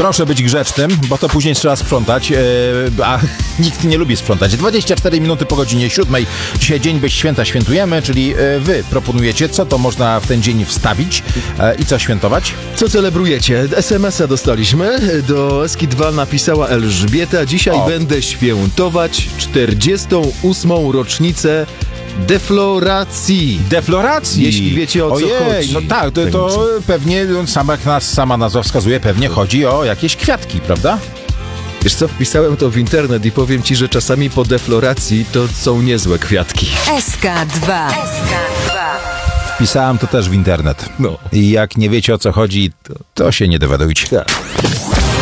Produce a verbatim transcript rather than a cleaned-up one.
Proszę być grzecznym, bo to później trzeba sprzątać, yy, a nikt nie lubi sprzątać. dwadzieścia cztery minuty po godzinie siódmej. Dzisiaj dzień bez święta świętujemy, czyli yy, wy proponujecie, co to można w ten dzień wstawić yy, i co świętować. Co celebrujecie? es em es a dostaliśmy. Do Eski dwa napisała Elżbieta. Dzisiaj O. będę świętować czterdziestą ósmą rocznicę defloracji. Defloracji. Jeśli wiecie, o co Ojej, chodzi. no tak, to, to pewnie, no, sama, jak nas, sama nazwa wskazuje, pewnie chodzi o jakieś kwiatki, prawda? Wiesz co, wpisałem to w internet i powiem ci, że czasami po defloracji to są niezłe kwiatki. S K dwa. Wpisałem to też w internet. No. I jak nie wiecie, o co chodzi, to, to się nie dowiadujcie. Tak.